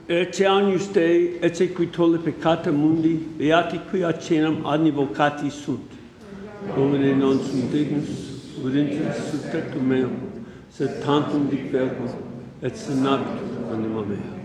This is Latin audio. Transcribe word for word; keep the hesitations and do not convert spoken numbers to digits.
Ecce agnus Dei, ecce qui tolle peccata mundi, beati qui accenam adnivocati sunt. Domine non sum dignus, videntes sul tectum meum, sed tantum dic verbo, et senabitur anima mea.